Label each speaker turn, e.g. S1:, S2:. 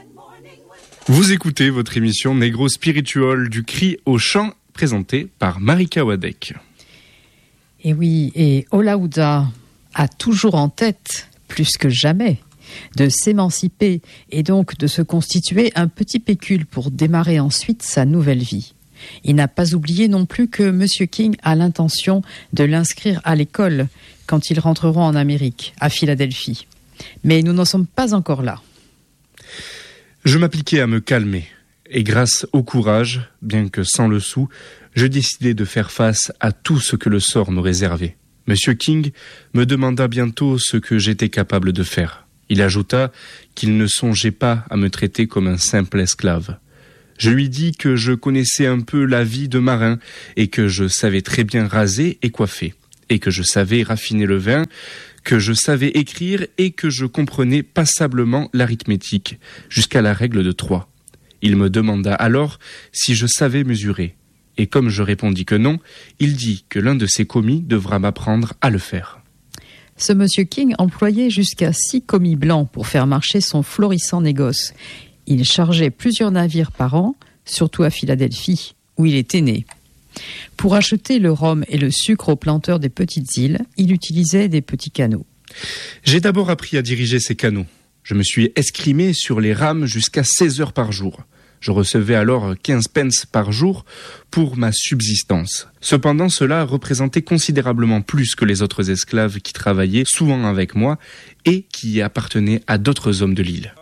S1: Vous écoutez votre émission Negro Spiritual du cri au chant, présentée par Marika Wadek.
S2: Et oui, et Olaouda a toujours en tête, plus que jamais, de s'émanciper et donc de se constituer un petit pécule pour démarrer ensuite sa nouvelle vie. Il n'a pas oublié non plus que M. King a l'intention de l'inscrire à l'école quand ils rentreront en Amérique, à Philadelphie. Mais nous n'en sommes pas encore là.
S1: Je m'appliquais à me calmer, et grâce au courage, bien que sans le sou, je décidai de faire face à tout ce que le sort me réservait. Monsieur King me demanda bientôt ce que j'étais capable de faire. Il ajouta qu'il ne songeait pas à me traiter comme un simple esclave. Je lui dis que je connaissais un peu la vie de marin et que je savais très bien raser et coiffer, et que je savais raffiner le vin, que je savais écrire et que je comprenais passablement l'arithmétique, jusqu'à la règle de 3. Il me demanda alors si je savais mesurer. Et comme je répondis que non, il dit que l'un de ses commis devra m'apprendre à le faire.
S2: Ce monsieur King employait jusqu'à 6 commis blancs pour faire marcher son florissant négoce. Il chargeait plusieurs navires par an, surtout à Philadelphie, où il était né. Pour acheter le rhum et le sucre aux planteurs des petites îles, il utilisait des petits canots.
S1: J'ai d'abord appris à diriger ces canots. Je me suis escrimé sur les rames jusqu'à 16 heures par jour. Je recevais alors 15 pence par jour pour ma subsistance. Cependant, cela représentait considérablement plus que les autres esclaves qui travaillaient souvent avec moi et qui appartenaient à d'autres hommes de l'île.